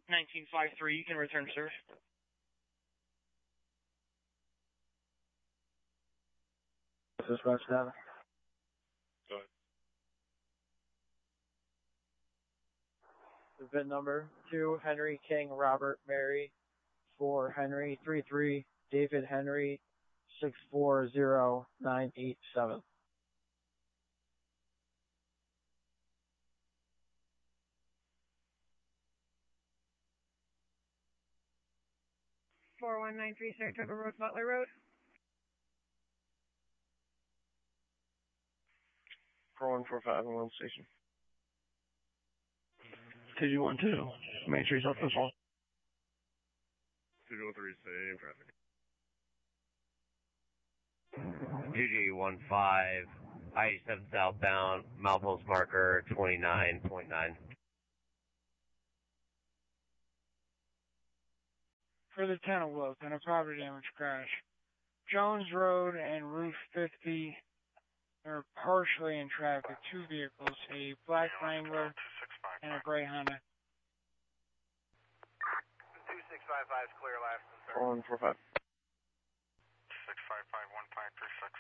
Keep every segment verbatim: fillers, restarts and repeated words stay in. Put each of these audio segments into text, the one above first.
nineteen five three, you can return to service. Dispatch seven. Go ahead. The V I N number two Henry King Robert Mary four Henry three three David Henry six four zero nine eight seven. four one nine three Saratoga Road, Butler Road. four one four five, one station. two G one two, Main Street, Southwest Hall. two zero three, same traffic. two G one five, I eighty-seven southbound, milepost marker twenty-nine point nine. For the ten of Wilk and a property damage crash. Jones Road and Route fifty are partially in traffic. Two vehicles, a black Wrangler and a gray Honda. two six five five is clear last and third. four one four five. six five five one five three six.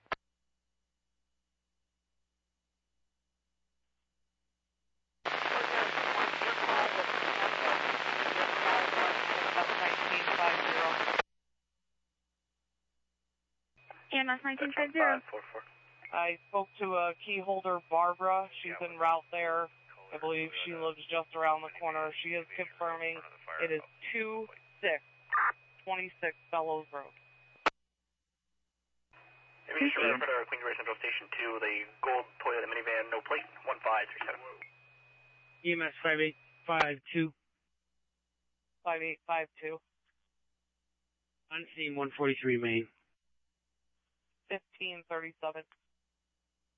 E M S nineteen fifty. I spoke to a key holder, Barbara. She's en route there. I believe she lives just around the corner. She is confirming it is two six twenty-six Fellows Road. Maybe for the Queen Ray Central Station two, the gold Toyota minivan, no plate, one five three seven. E M S five eight five two. five eight five two. Unseen one forty-three Main. fifteen thirty-seven.